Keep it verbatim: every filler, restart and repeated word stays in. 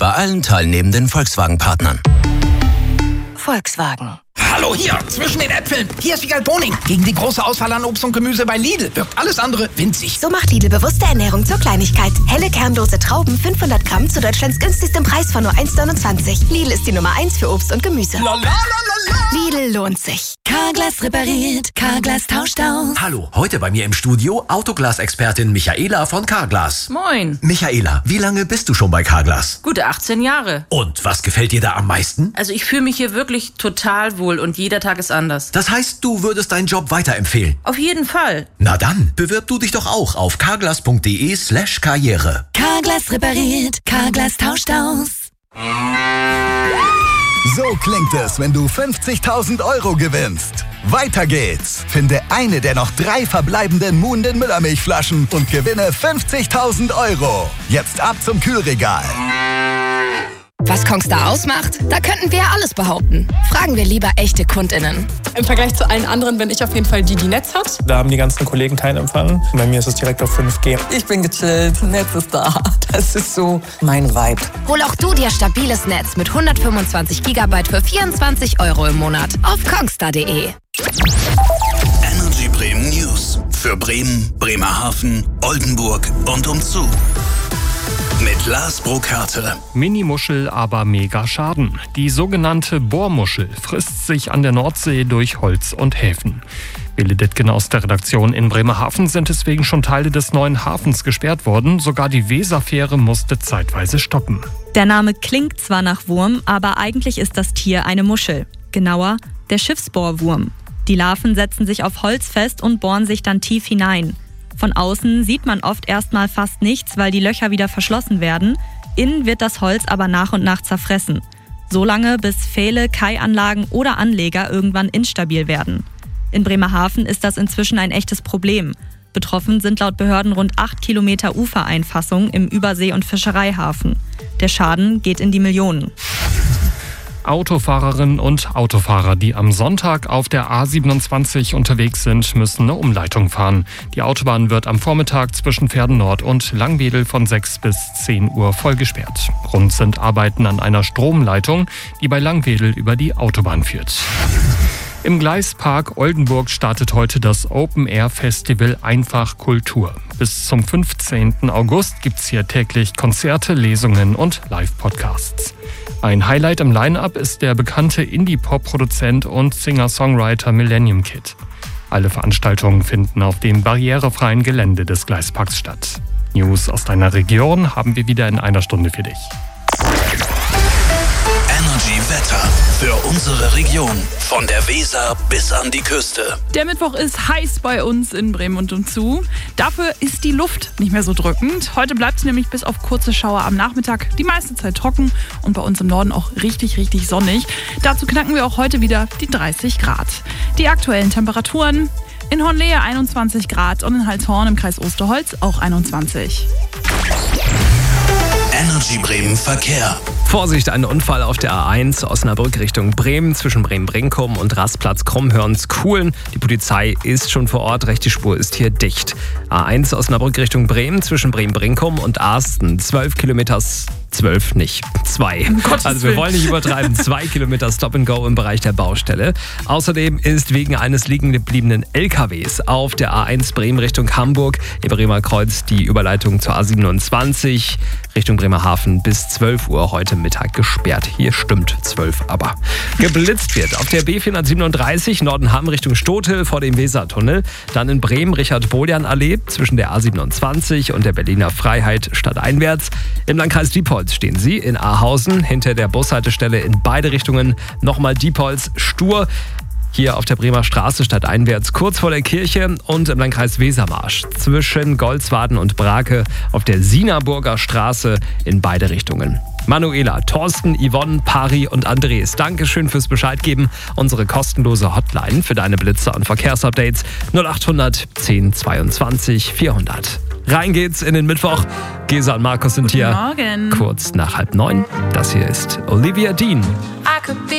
Bei allen teilnehmenden Volkswagen-Partnern. Volkswagen. Hallo hier, zwischen den Äpfeln. Hier ist Wiegald Boning. Gegen die große Auswahl an Obst und Gemüse bei Lidl wirkt alles andere winzig. So macht Lidl bewusste Ernährung zur Kleinigkeit. Helle kernlose Trauben, fünfhundert Gramm zu Deutschlands günstigstem Preis von nur eins neunundzwanzig. Lidl ist die Nummer eins für Obst und Gemüse. La, la, la, la, la. Lidl lohnt sich. Carglass repariert, Carglass tauscht aus. Hallo, heute bei mir im Studio Autoglas-Expertin Michaela von Carglass. Moin. Michaela, wie lange bist du schon bei Carglass? Gute achtzehn Jahre. Und was gefällt dir da am meisten? Also ich fühle mich hier wirklich total wohl und jeder Tag ist anders. Das heißt, du würdest deinen Job weiterempfehlen? Auf jeden Fall. Na dann, bewirb du dich doch auch auf carglass.de slash karriere. Carglass repariert, Carglass tauscht aus. So klingt es, wenn du fünfzigtausend Euro gewinnst. Weiter geht's. Finde eine der noch drei verbleibenden Moon den Müllermilchflaschen und gewinne fünfzigtausend Euro. Jetzt ab zum Kühlregal. Was Kongstar ausmacht? Da könnten wir ja alles behaupten. Fragen wir lieber echte KundInnen. Im Vergleich zu allen anderen bin ich auf jeden Fall die, die Netz hat. Da haben die ganzen Kollegen keinen Empfang. Bei mir ist es direkt auf fünf G. Ich bin gechillt, Netz ist da. Das ist so mein Vibe. Hol auch du dir stabiles Netz mit hundertfünfundzwanzig Gigabyte für vierundzwanzig Euro im Monat auf kongstar punkt de. Energy Bremen News. Für Bremen, Bremerhaven, Oldenburg und umzu. Mit Lars Burkhardt. Mini-Muschel, aber mega Schaden. Die sogenannte Bohrmuschel frisst sich an der Nordsee durch Holz und Häfen. Bele Dittgen aus der Redaktion in Bremerhaven sind deswegen schon Teile des neuen Hafens gesperrt worden. Sogar die Weserfähre musste zeitweise stoppen. Der Name klingt zwar nach Wurm, aber eigentlich ist das Tier eine Muschel. Genauer, der Schiffsbohrwurm. Die Larven setzen sich auf Holz fest und bohren sich dann tief hinein. Von außen sieht man oft erstmal fast nichts, weil die Löcher wieder verschlossen werden. Innen wird das Holz aber nach und nach zerfressen. So lange, bis Pfähle, Kaianlagen oder Anleger irgendwann instabil werden. In Bremerhaven ist das inzwischen ein echtes Problem. Betroffen sind laut Behörden rund acht Kilometer Ufereinfassung im Übersee- und Fischereihafen. Der Schaden geht in die Millionen. Autofahrerinnen und Autofahrer, die am Sonntag auf der A siebenundzwanzig unterwegs sind, müssen eine Umleitung fahren. Die Autobahn wird am Vormittag zwischen Verden Nord und Langwedel von sechs bis zehn Uhr voll gesperrt. Grund sind Arbeiten an einer Stromleitung, die bei Langwedel über die Autobahn führt. Im Gleispark Oldenburg startet heute das Open-Air-Festival Einfach Kultur. Bis zum fünfzehnten August gibt's hier täglich Konzerte, Lesungen und Live-Podcasts. Ein Highlight im Line-Up ist der bekannte Indie-Pop-Produzent und Singer-Songwriter Millennium Kid. Alle Veranstaltungen finden auf dem barrierefreien Gelände des Gleisparks statt. News aus deiner Region haben wir wieder in einer Stunde für dich. Energy Wetter für unsere Region. Von der Weser bis an die Küste. Der Mittwoch ist heiß bei uns in Bremen und umzu. Dafür ist die Luft nicht mehr so drückend. Heute bleibt es nämlich bis auf kurze Schauer am Nachmittag die meiste Zeit trocken und bei uns im Norden auch richtig, richtig sonnig. Dazu knacken wir auch heute wieder die dreißig Grad. Die aktuellen Temperaturen: in Hornlehe einundzwanzig Grad und in Halshorn im Kreis Osterholz auch einundzwanzig. Energy Bremen Verkehr. Vorsicht, ein Unfall auf der A eins Osnabrück Richtung Bremen zwischen Bremen-Brinkum und Rastplatz Krummhörns-Kuhlen. Die Polizei ist schon vor Ort, rechte Spur ist hier dicht. A eins Osnabrück Richtung Bremen zwischen Bremen-Brinkum und Arsten. zwölf Kilometer, zwölf nicht, zwei. Um also wir wollen nicht übertreiben, zwei Kilometer Stop and Go im Bereich der Baustelle. Außerdem ist wegen eines liegen gebliebenen L K Ws auf der A eins Bremen Richtung Hamburg im Bremer Kreuz die Überleitung zur A siebenundzwanzig Richtung Bremerhaven bis zwölf Uhr heute Mittag gesperrt. Hier stimmt zwölf aber. Geblitzt wird auf der B vierhundertsiebenunddreißig Nordenham Richtung Stotel vor dem Wesertunnel. Dann in Bremen Richard-Bolian-Allee zwischen der A siebenundzwanzig und der Berliner Freiheit stadteinwärts. Im Landkreis Diepholz stehen Sie in Ahausen hinter der Bushaltestelle in beide Richtungen. Nochmal Diepholz stur. Hier auf der Bremer Straße stadteinwärts kurz vor der Kirche und im Landkreis Wesermarsch zwischen Goldswaden und Brake auf der Sienaburger Straße in beide Richtungen. Manuela, Thorsten, Yvonne, Pari und Andres, Dankeschön fürs Bescheidgeben. Unsere kostenlose Hotline für deine Blitzer und Verkehrsupdates null achthundert zehn zweiundzwanzig vierhundert. Rein geht's in den Mittwoch. Gesa und Markus sind hier. Guten Morgen. Kurz nach halb neun. Das hier ist Olivia Dean.